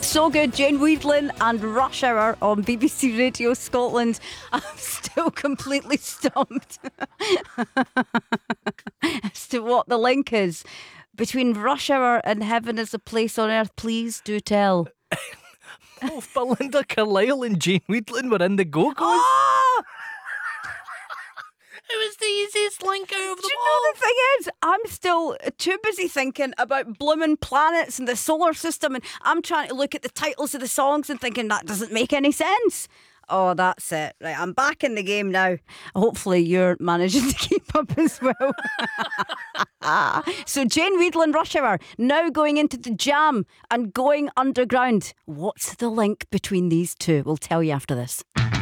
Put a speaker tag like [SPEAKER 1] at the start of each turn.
[SPEAKER 1] So good. Jane Wiedlin and Rush Hour on BBC Radio Scotland. I'm still completely stumped as to what the link is between Rush Hour and Heaven is a Place on Earth. Please do tell.
[SPEAKER 2] Both Belinda Carlisle and Jane Wiedlin were in the Go-Go's.
[SPEAKER 1] Oh!
[SPEAKER 2] It was the easiest link out of them
[SPEAKER 1] Do you
[SPEAKER 2] all.
[SPEAKER 1] know the thing is, I'm still too busy thinking about blooming planets and the solar system, and I'm trying to look at the titles of the songs and thinking that doesn't make any sense. Oh, that's it. Right, I'm back in the game now. Hopefully you're managing to keep up as well. So Jane Wiedlin, Rush Hour, now going into the Jam and going underground. What's the link between these two? We'll tell you after this.